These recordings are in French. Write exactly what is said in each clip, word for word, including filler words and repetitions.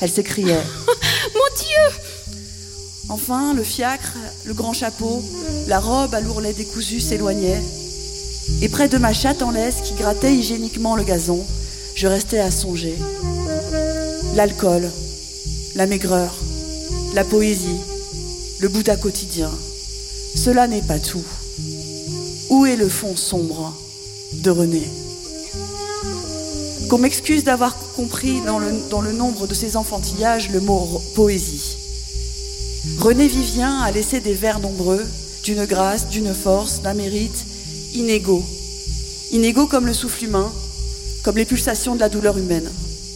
Elle s'écriait. Mon Dieu! Enfin, le fiacre, le grand chapeau, la robe à l'ourlet décousu s'éloignaient. Et près de ma chatte en laisse qui grattait hygiéniquement le gazon, je restais à songer. L'alcool, la maigreur, la poésie, le Bouddha quotidien, cela n'est pas tout. Où est le fond sombre de René ? Qu'on m'excuse d'avoir compris dans le, dans le nombre de ses enfantillages le mot poésie. René Vivien a laissé des vers nombreux, d'une grâce, d'une force, d'un mérite inégaux. Inégaux comme le souffle humain, comme les pulsations de la douleur humaine.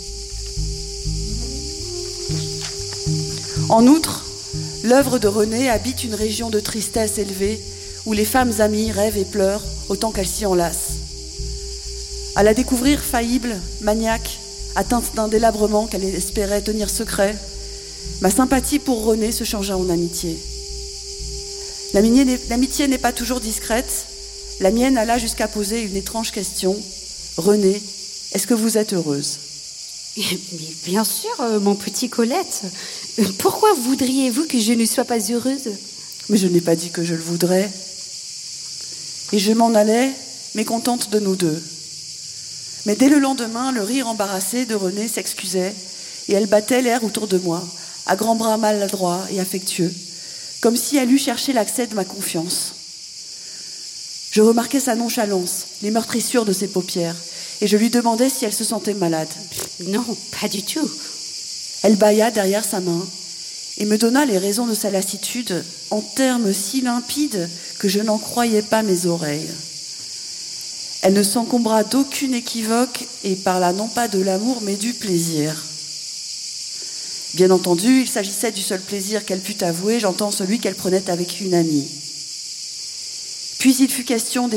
En outre, l'œuvre de René habite une région de tristesse élevée où les femmes amies rêvent et pleurent autant qu'elles s'y enlacent. À la découvrir faillible, maniaque, atteinte d'un délabrement qu'elle espérait tenir secret, ma sympathie pour René se changea en amitié. L'amitié n'est pas toujours discrète. La mienne alla jusqu'à poser une étrange question. René, est-ce que vous êtes heureuse ? Mais bien sûr, euh, mon petit Colette. Euh, pourquoi voudriez-vous que je ne sois pas heureuse ? Mais je n'ai pas dit que je le voudrais. Et je m'en allais, mécontente de nous deux. Mais dès le lendemain, le rire embarrassé de René s'excusait et elle battait l'air autour de moi, à grands bras maladroits et affectueux, comme si elle eût cherché l'accès de ma confiance. Je remarquais sa nonchalance, les meurtrissures de ses paupières, et je lui demandais si elle se sentait malade. Non, pas du tout. Elle bâilla derrière sa main et me donna les raisons de sa lassitude en termes si limpides que je n'en croyais pas mes oreilles. Elle ne s'encombra d'aucune équivoque et parla non pas de l'amour mais du plaisir. Bien entendu, il s'agissait du seul plaisir qu'elle put avouer, j'entends celui qu'elle prenait avec une amie. Puis il fut question des